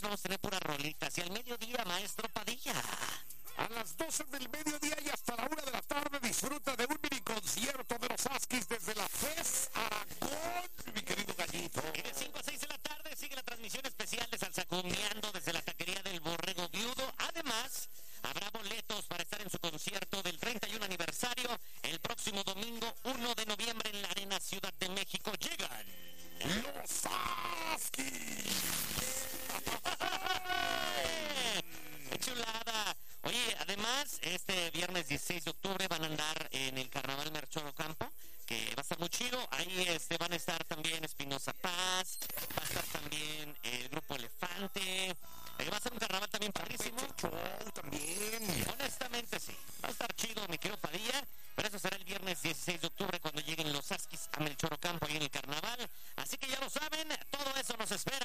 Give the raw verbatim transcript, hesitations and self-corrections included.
vamos a tener puras rolitas. Y al mediodía, Maestro Padilla. A las doce del mediodía y hasta la una de la tarde disfruta de un mini concierto de los Huskies desde la FES Aragón, mi querido Gallito. Y de cinco a seis de la tarde sigue la transmisión especial de Salsacumbiando desde la taquería del Borrego Viudo. Además, habrá boletos para estar en su concierto del treinta y uno aniversario el próximo domingo uno de noviembre en la Arena Ciudad de México. Llegan los Huskies. ¡Qué chulada! Oye, además, este viernes dieciséis de octubre van a andar en el Carnaval Merchoro Campo, que va a estar muy chido. Ahí este, van a estar también Espinosa Paz, va a estar también el Grupo Elefante. Eh, va a ser un carnaval también padrísimo. Show también. Honestamente, sí. Va a estar chido, mi querido Padilla. Pero eso será el viernes dieciséis de octubre cuando lleguen los Huskies a Melchoro Campo ahí en el carnaval. Así que ya lo saben, todo eso nos espera